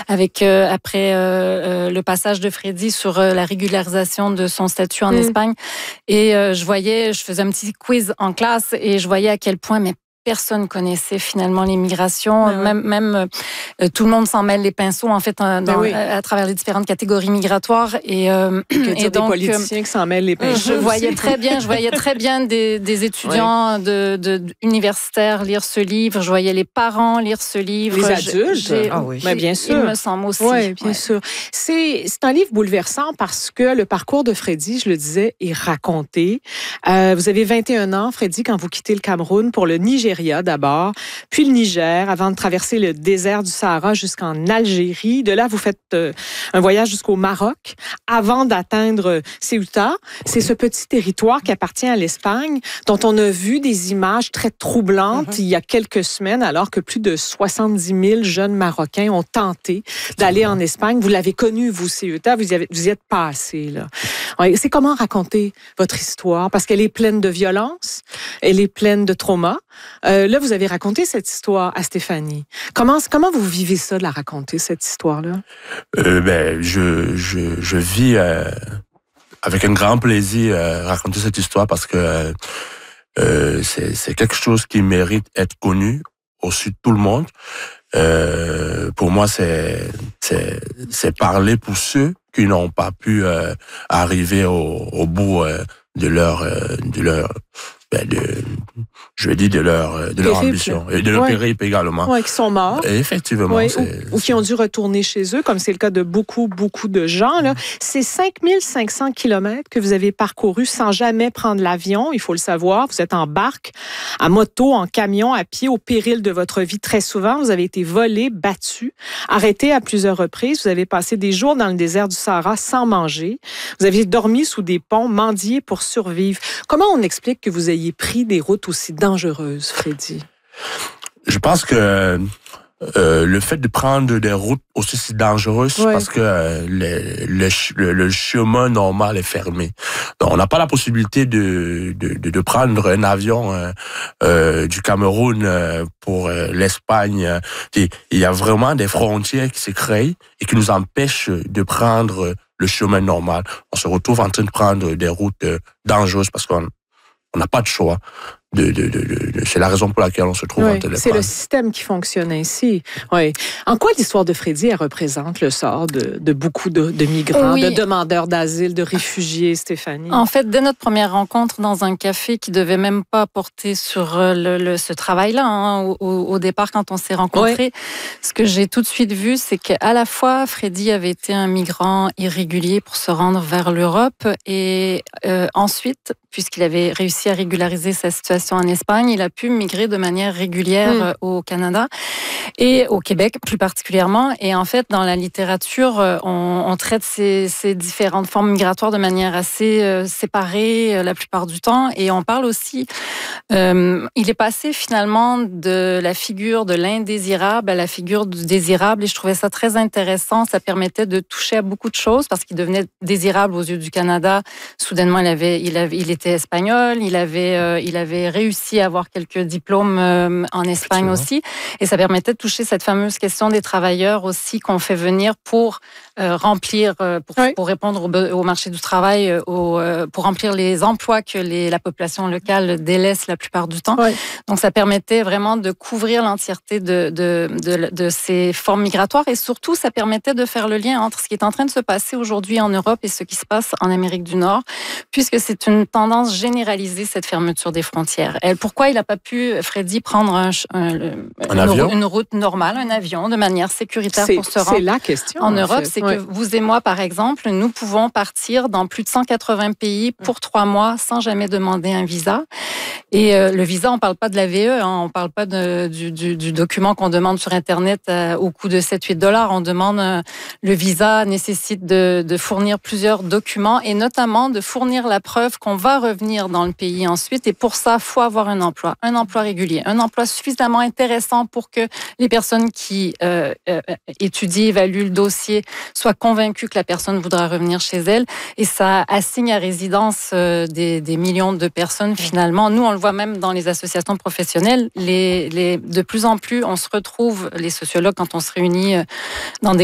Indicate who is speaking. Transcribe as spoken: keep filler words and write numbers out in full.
Speaker 1: avec euh, après euh, euh, le passage de Freddy sur euh, la régularisation de son statut en mmh. Espagne. Et euh, je voyais, je faisais un petit quiz en classe et je voyais à quel point, mais personne connaissait finalement les migrations, ben même, oui. même euh, tout le monde s'en mêle les pinceaux en fait dans, ben oui. à, à travers les différentes catégories migratoires et, euh,
Speaker 2: et donc des politiciens euh, qui s'en mêlent les pinceaux.
Speaker 1: Je voyais très bien, je voyais très bien des, des étudiants oui. de, de, de universitaires lire ce livre, je voyais les parents lire ce livre,
Speaker 2: les adultes,
Speaker 1: j'ai,
Speaker 2: ah oui, ben, bien sûr,
Speaker 1: il me semble aussi.
Speaker 2: Oui, bien ouais. sûr. C'est c'est un livre bouleversant parce que le parcours de Freddy, je le disais, est raconté. Euh, vous avez vingt et un ans, Freddy, quand vous quittez le Cameroun pour le Nigeria d'abord, puis le Niger, avant de traverser le désert du Sahara jusqu'en Algérie. De là, vous faites euh, un voyage jusqu'au Maroc avant d'atteindre Ceuta. C'est ce petit territoire qui appartient à l'Espagne, dont on a vu des images très troublantes mm-hmm. il y a quelques semaines, alors que plus de soixante-dix mille jeunes Marocains ont tenté d'aller en Espagne. Vous l'avez connu, vous, Ceuta, vous y, avez, vous y êtes passé. Là. Ouais, c'est comment raconter votre histoire? Parce qu'elle est pleine de violence, elle est pleine de trauma. Euh, là, vous avez raconté cette histoire à Stéphanie. Comment, comment vous vivez ça, de la raconter, cette histoire-là?
Speaker 3: Euh, ben, je, je, je vis euh, avec un grand plaisir euh, raconter cette histoire parce que euh, c'est, c'est quelque chose qui mérite d'être connu au-dessus de tout le monde. Euh, pour moi, c'est, c'est, c'est parler pour ceux qui n'ont pas pu euh, arriver au, au bout euh, de leur, euh, de leur, ben de, je vais dire de leur, de leur ambition et de leur ouais. périple également.
Speaker 2: Oui, qui sont morts.
Speaker 3: Et effectivement.
Speaker 2: Ouais, ou, ou qui ont dû retourner chez eux, comme c'est le cas de beaucoup, beaucoup de gens. Là. C'est cinq mille cinq cents kilomètres que vous avez parcouru sans jamais prendre l'avion, il faut le savoir. Vous êtes en barque, à moto, en camion, à pied, au péril de votre vie très souvent. Vous avez été volé, battu, arrêté à plusieurs reprises. Vous avez passé des jours dans le désert du Sahara sans manger. Vous avez dormi sous des ponts, mendié pour survivre. Comment on explique que vous ayez pris des routes aussi dangereuses, Freddy?
Speaker 3: Je pense que euh, le fait de prendre des routes aussi dangereuses, ouais. parce que euh, le, le, le chemin normal est fermé. Donc, on n'a pas la possibilité de, de, de, de prendre un avion euh, euh, du Cameroun euh, pour euh, l'Espagne. Il y a vraiment des frontières qui se créent et qui nous empêchent de prendre le chemin normal. On se retrouve en train de prendre des routes euh, dangereuses parce qu'on on n'a pas de choix. De, de, de, de, c'est la raison pour laquelle on se trouve
Speaker 2: oui,
Speaker 3: en téléphone.
Speaker 2: C'est le système qui fonctionne ainsi. Oui. En quoi l'histoire de Freddy elle représente le sort de, de beaucoup de, de migrants, oui. de demandeurs d'asile, de réfugiés, Stéphanie?
Speaker 1: En fait, dès notre première rencontre dans un café qui devait même pas porter sur le, le, ce travail-là, hein, au, au départ quand on s'est rencontrés, oui. ce que j'ai tout de suite vu, c'est qu'à la fois Freddy avait été un migrant irrégulier pour se rendre vers l'Europe et euh, ensuite, puisqu'il avait réussi à régulariser sa situation en Espagne, il a pu migrer de manière régulière mmh. au Canada et au Québec plus particulièrement. Et en fait, dans la littérature, on, on traite ces, ces différentes formes migratoires de manière assez euh, séparée euh, la plupart du temps. Et on parle aussi, euh, il est passé finalement de la figure de l'indésirable à la figure du désirable. Et je trouvais ça très intéressant. Ça permettait de toucher à beaucoup de choses parce qu'il devenait désirable aux yeux du Canada. Soudainement, il avait, il avait, il était espagnol. Il avait, euh, il avait réussi à avoir quelques diplômes euh, en Espagne aussi. Et ça permettait de toucher cette fameuse question des travailleurs aussi qu'on fait venir pour euh, remplir, euh, pour, oui. pour répondre au, au marché du travail, euh, au, euh, pour remplir les emplois que les, la population locale délaisse la plupart du temps. Oui. Donc ça permettait vraiment de couvrir l'entièreté de, de, de, de ces formes migratoires et surtout ça permettait de faire le lien entre ce qui est en train de se passer aujourd'hui en Europe et ce qui se passe en Amérique du Nord, puisque c'est une tendance généralisée, cette fermeture des frontières. Elle, pourquoi il n'a pas pu, Freddy, prendre un, un,
Speaker 3: un
Speaker 1: une, une route normale, un avion, de manière sécuritaire
Speaker 2: c'est,
Speaker 1: pour se rendre
Speaker 2: c'est la question,
Speaker 1: en Europe?
Speaker 2: En fait.
Speaker 1: C'est
Speaker 2: ouais.
Speaker 1: que vous et moi, par exemple, nous pouvons partir dans plus de cent quatre-vingts pays pour trois mois sans jamais demander un visa. Et euh, le visa, on ne parle pas de la V E, hein, on ne parle pas de, du, du, du document qu'on demande sur Internet euh, au coût de sept à huit dollars. On demande, euh, le visa nécessite de, de fournir plusieurs documents et notamment de fournir la preuve qu'on va revenir dans le pays ensuite. Et pour ça, il faut avoir un emploi, un emploi régulier, un emploi suffisamment intéressant pour que les personnes qui euh, euh, étudient, évaluent le dossier soient convaincues que la personne voudra revenir chez elle. Et ça assigne à résidence euh, des, des millions de personnes finalement. Nous, on le voit même dans les associations professionnelles. Les, les, de plus en plus, on se retrouve, les sociologues, quand on se réunit dans des